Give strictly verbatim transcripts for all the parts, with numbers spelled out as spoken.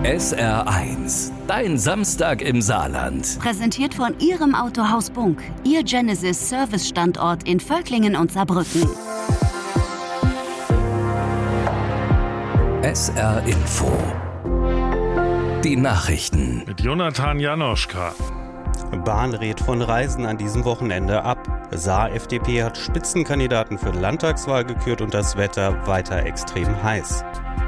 S R eins, dein Samstag im Saarland. Präsentiert von Ihrem Autohaus Bunk, Ihr Genesis Service Standort in Völklingen und Saarbrücken. S R Info. Die Nachrichten. Mit Jonathan Janoschka. Bahn rät von Reisen an diesem Wochenende ab. Saar-F D P hat Spitzenkandidaten für die Landtagswahl gekürt und das Wetter weiter extrem heiß.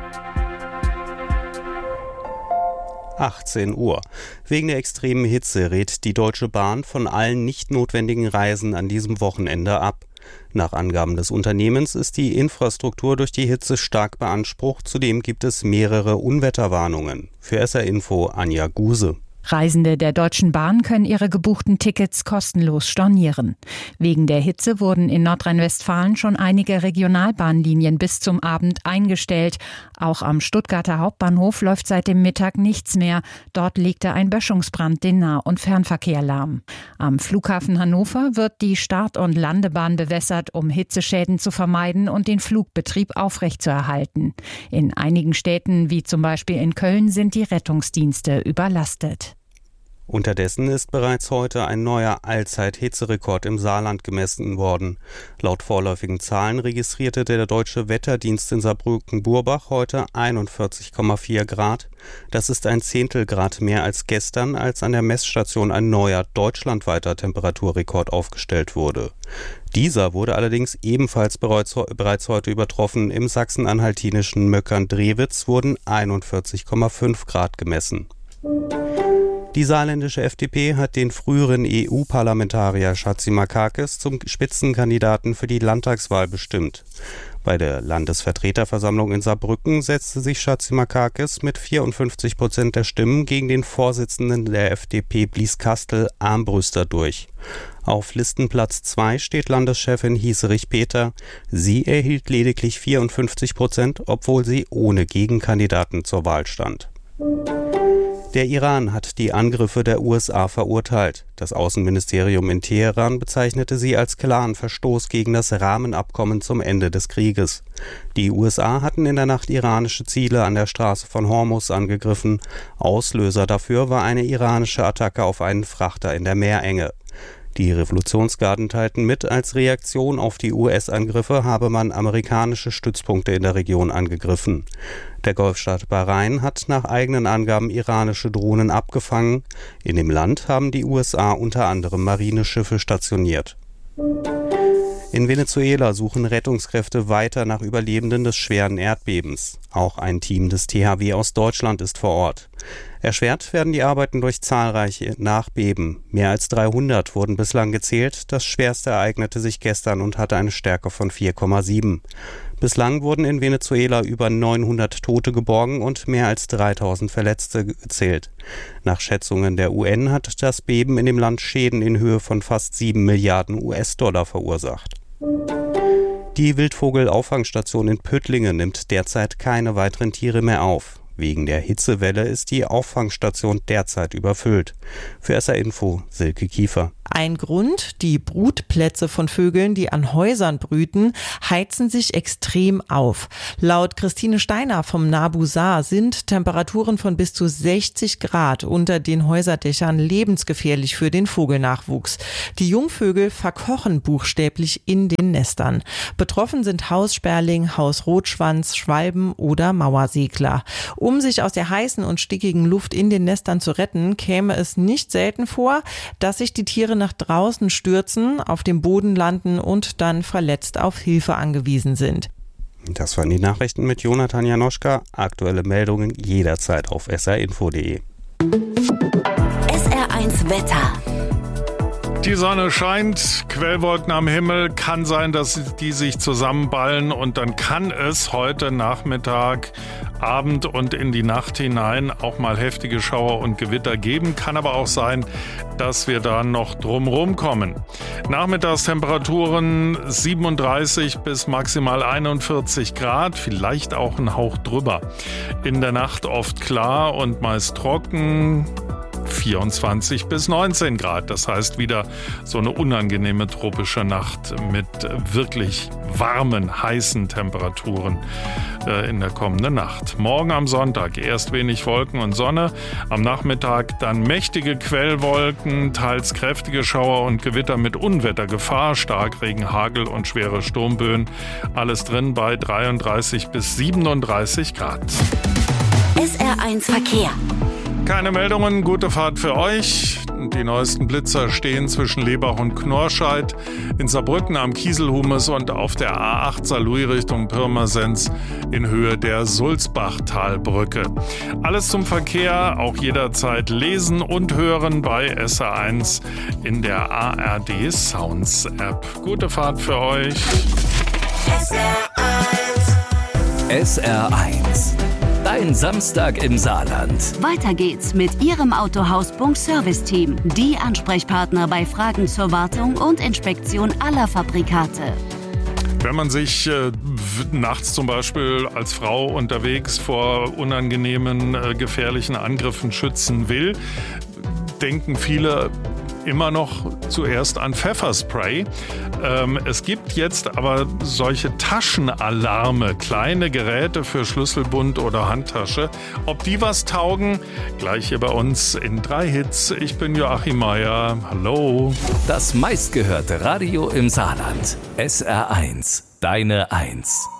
achtzehn Uhr. Wegen der extremen Hitze rät die Deutsche Bahn von allen nicht notwendigen Reisen an diesem Wochenende ab. Nach Angaben des Unternehmens ist die Infrastruktur durch die Hitze stark beansprucht. Zudem gibt es mehrere Unwetterwarnungen. Für S R Info Anja Guse. Reisende der Deutschen Bahn können ihre gebuchten Tickets kostenlos stornieren. Wegen der Hitze wurden in Nordrhein-Westfalen schon einige Regionalbahnlinien bis zum Abend eingestellt. Auch am Stuttgarter Hauptbahnhof läuft seit dem Mittag nichts mehr. Dort legte ein Böschungsbrand den Nah- und Fernverkehr lahm. Am Flughafen Hannover wird die Start- und Landebahn bewässert, um Hitzeschäden zu vermeiden und den Flugbetrieb aufrechtzuerhalten. In einigen Städten, wie zum Beispiel in Köln, sind die Rettungsdienste überlastet. Unterdessen ist bereits heute ein neuer Allzeit-Hitzerekord im Saarland gemessen worden. Laut vorläufigen Zahlen registrierte der Deutsche Wetterdienst in Saarbrücken-Burbach heute einundvierzig Komma vier Grad. Das ist ein Zehntelgrad mehr als gestern, als an der Messstation ein neuer deutschlandweiter Temperaturrekord aufgestellt wurde. Dieser wurde allerdings ebenfalls bereits heute übertroffen. Im sachsen-anhaltinischen Möckern-Drewitz wurden einundvierzig Komma fünf Grad gemessen. Die saarländische F D P hat den früheren E U-Parlamentarier Chatzimarkakis zum Spitzenkandidaten für die Landtagswahl bestimmt. Bei der Landesvertreterversammlung in Saarbrücken setzte sich Chatzimarkakis mit vierundfünfzig Prozent der Stimmen gegen den Vorsitzenden der F D P Blieskastel Armbrüster durch. Auf Listenplatz zwei steht Landeschefin Hieserich Peter. Sie erhielt lediglich vierundfünfzig Prozent, obwohl sie ohne Gegenkandidaten zur Wahl stand. Der Iran hat die Angriffe der U S A verurteilt. Das Außenministerium in Teheran bezeichnete sie als klaren Verstoß gegen das Rahmenabkommen zum Ende des Krieges. Die U S A hatten in der Nacht iranische Ziele an der Straße von Hormuz angegriffen. Auslöser dafür war eine iranische Attacke auf einen Frachter in der Meerenge. Die Revolutionsgarden teilten mit, als Reaktion auf die U S-Angriffe habe man amerikanische Stützpunkte in der Region angegriffen. Der Golfstaat Bahrain hat nach eigenen Angaben iranische Drohnen abgefangen. In dem Land haben die U S A unter anderem Marineschiffe stationiert. In Venezuela suchen Rettungskräfte weiter nach Überlebenden des schweren Erdbebens. Auch ein Team des T H W aus Deutschland ist vor Ort. Erschwert werden die Arbeiten durch zahlreiche Nachbeben. Mehr als dreihundert wurden bislang gezählt. Das schwerste ereignete sich gestern und hatte eine Stärke von vier Komma sieben. Bislang wurden in Venezuela über neunhundert Tote geborgen und mehr als dreitausend Verletzte gezählt. Nach Schätzungen der U N hat das Beben in dem Land Schäden in Höhe von fast sieben Milliarden U S-Dollar verursacht. Die Wildvogel-Auffangstation in Püttlingen nimmt derzeit keine weiteren Tiere mehr auf. Wegen der Hitzewelle ist die Auffangstation derzeit überfüllt. Für S R Info Silke Kiefer. Ein Grund, die Brutplätze von Vögeln, die an Häusern brüten, heizen sich extrem auf. Laut Christine Steiner vom NABU Saar sind Temperaturen von bis zu sechzig Grad unter den Häuserdächern lebensgefährlich für den Vogelnachwuchs. Die Jungvögel verkochen buchstäblich in den Nestern. Betroffen sind Haussperling, Hausrotschwanz, Schwalben oder Mauersegler. Um sich aus der heißen und stickigen Luft in den Nestern zu retten, käme es nicht selten vor, dass sich die Tiere nach draußen stürzen, auf dem Boden landen und dann verletzt auf Hilfe angewiesen sind. Das waren die Nachrichten mit Jonathan Janoschka. Aktuelle Meldungen jederzeit auf s r info punkt d e. S R eins Wetter. Die Sonne scheint, Quellwolken am Himmel, kann sein, dass die sich zusammenballen und dann kann es heute Nachmittag, Abend und in die Nacht hinein auch mal heftige Schauer und Gewitter geben. Kann aber auch sein, dass wir da noch drumherum kommen. Nachmittagstemperaturen siebenunddreißig bis maximal einundvierzig Grad, vielleicht auch ein Hauch drüber. In der Nacht oft klar und meist trocken. vierundzwanzig bis neunzehn Grad. Das heißt wieder so eine unangenehme tropische Nacht mit wirklich warmen, heißen Temperaturen äh, in der kommenden Nacht. Morgen am Sonntag erst wenig Wolken und Sonne, am Nachmittag dann mächtige Quellwolken, teils kräftige Schauer und Gewitter mit Unwettergefahr, Starkregen, Hagel und schwere Sturmböen. Alles drin bei dreiunddreißig bis siebenunddreißig Grad. S R eins Verkehr. Keine Meldungen, gute Fahrt für euch. Die neuesten Blitzer stehen zwischen Lebach und Knorrscheid, in Saarbrücken am Kieselhumes und auf der A acht Saarlouis Richtung Pirmasens in Höhe der Sulzbachtalbrücke. Alles zum Verkehr, auch jederzeit lesen und hören bei S R eins in der A R D Sounds App. Gute Fahrt für euch. S R eins. S R eins. Dein Samstag im Saarland. Weiter geht's mit Ihrem Autohaus Bunk Service Team. Die Ansprechpartner bei Fragen zur Wartung und Inspektion aller Fabrikate. Wenn man sich äh, nachts zum Beispiel als Frau unterwegs vor unangenehmen, äh, gefährlichen Angriffen schützen will, denken viele immer noch zuerst an Pfefferspray. Ähm, es gibt jetzt aber solche Taschenalarme, kleine Geräte für Schlüsselbund oder Handtasche. Ob die was taugen? Gleich hier bei uns in drei Hits. Ich bin Joachim Meier. Hallo. Das meistgehörte Radio im Saarland. S R eins. Deine Eins.